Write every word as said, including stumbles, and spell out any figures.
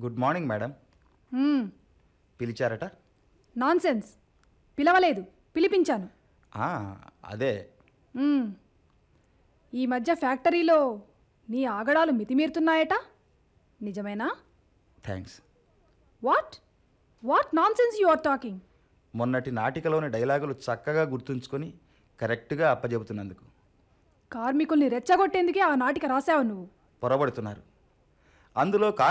Good morning madam. పిలిచారట? Nonsense. పిలవలేదు, పిలిపించాను. ఆ, అదే. మ్మ్. ఈ మధ్య ఫ్యాక్టరీలో నీ ఆగడాలు మితిమీరుతున్నాయట, నిజమేనా? Thanks. What what nonsense you are talking? మొన్నటి నాటికలోని డైలాగులు చక్కగా గుర్తుంచుకొని కరెక్ట్గా అప్పచెబుతున్నందుకు. కార్మికుల్ని రెచ్చగొట్టేందుకే ఆ నాటిక రాశావు నువ్వు. పొరబడుతున్నారు. అందులో